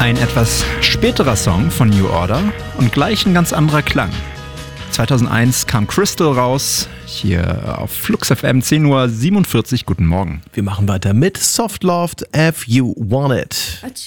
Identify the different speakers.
Speaker 1: Ein etwas späterer Song von New Order und gleich ein ganz anderer Klang. 2001 kam Crystal raus, hier auf Flux FM 10:47 Uhr. Guten Morgen.
Speaker 2: Wir machen weiter mit Soft Loved If You Want It.